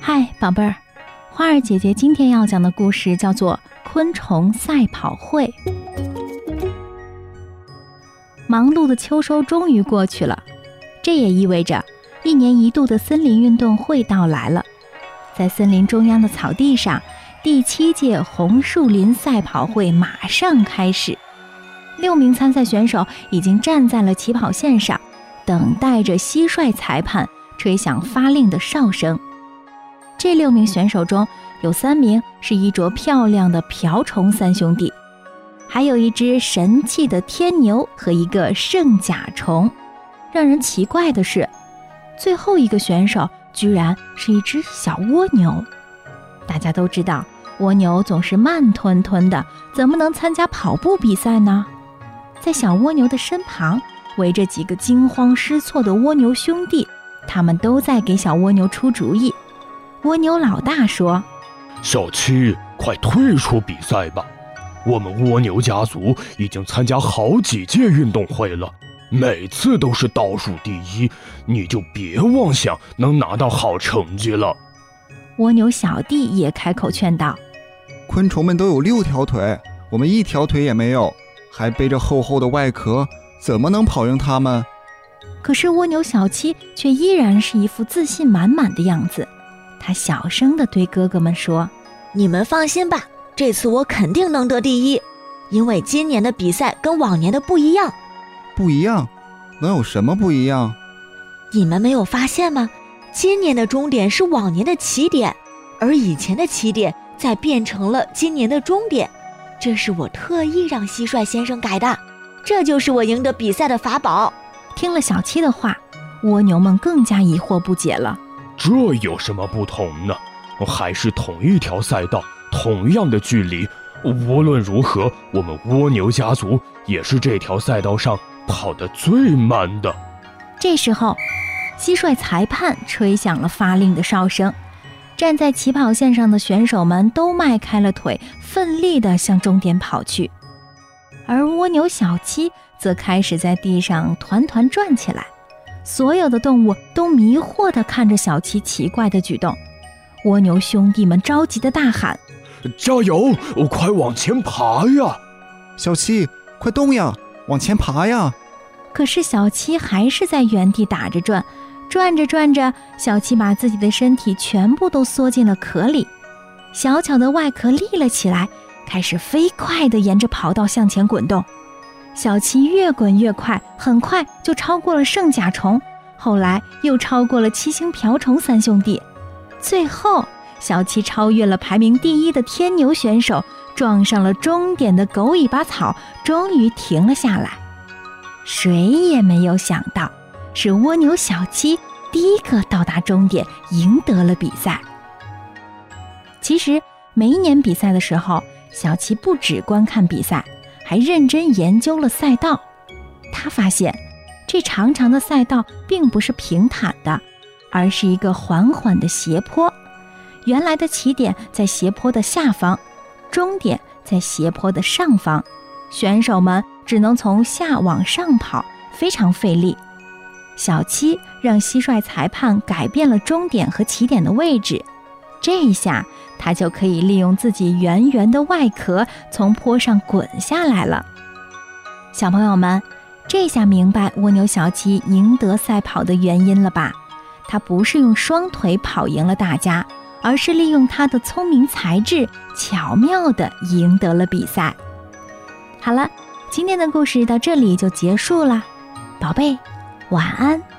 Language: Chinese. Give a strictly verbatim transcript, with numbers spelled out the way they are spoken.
嗨，宝贝儿，花儿姐姐今天要讲的故事叫做《昆虫赛跑会》。忙碌的秋收终于过去了，这也意味着一年一度的森林运动会到来了。在森林中央的草地上，第七届红树林赛跑会马上开始。六名参赛选手已经站在了起跑线上，等待着蟋蟀裁判吹响发令的哨声。这六名选手中有三名是衣着漂亮的瓢虫三兄弟，还有一只神气的天牛和一个圣甲虫。让人奇怪的是，最后一个选手居然是一只小蜗牛。大家都知道，蜗牛总是慢吞吞的，怎么能参加跑步比赛呢？在小蜗牛的身旁围着几个惊慌失措的蜗牛兄弟，他们都在给小蜗牛出主意。蜗牛老大说： 小七，快退出比赛吧，我们蜗牛家族已经参加好几届运动会了，每次都是倒数第一，你就别妄想能拿到好成绩了。 蜗牛小弟也开口劝道： 昆虫们都有六条腿，我们一条腿也没有，还背着厚厚的外壳，怎么能跑赢他们？ 可是蜗牛小七却依然是一副自信满满的样子。他小声地对哥哥们说： 你们放心吧，这次我肯定能得第一，因为今年的比赛跟往年的不一样。 不一样？能有什么不一样？ 你们没有发现吗？今年的终点是往年的起点，而以前的起点再变成了今年的终点，这是我特意让蟋蟀先生改的，这就是我赢得比赛的法宝。 听了小七的话，蜗牛们更加疑惑不解了。 这有什么不同呢？还是同一条赛道，同样的距离，无论如何，我们蜗牛家族也是这条赛道上跑得最慢的。 这时候，蟋蟀裁判吹响了发令的哨声，站在起跑线上的选手们都迈开了腿，奋力地向终点跑去。而蜗牛小七则开始在地上团团转起来。所有的动物都迷惑地看着小七奇怪的举动。蜗牛兄弟们着急地大喊： 加油，快往前爬呀！ 小七，快动呀，往前爬呀！ 可是小七还是在原地打着转，转着转着，小七把自己的身体全部都缩进了壳里，小巧的外壳立了起来，开始飞快地沿着跑道向前滚动。小七越滚越快，很快就超过了圣甲虫，后来又超过了七星瓢虫三兄弟。最后，小七超越了排名第一的天牛选手，撞上了终点的狗尾巴草，终于停了下来。谁也没有想到，是蜗牛小七第一个到达终点，赢得了比赛。其实，每一年比赛的时候，小七不只观看比赛，还认真研究了赛道。他发现，这长长的赛道并不是平坦的，而是一个缓缓的斜坡。原来的起点在斜坡的下方，终点在斜坡的上方，选手们只能从下往上跑，非常费力。小七让蟋蟀裁判改变了终点和起点的位置，这一下他就可以利用自己圆圆的外壳从坡上滚下来了。小朋友们，这下明白蜗牛小七赢得赛跑的原因了吧？他不是用双腿跑赢了大家，而是利用他的聪明才智，巧妙地赢得了比赛。好了，今天的故事到这里就结束了，宝贝，晚安。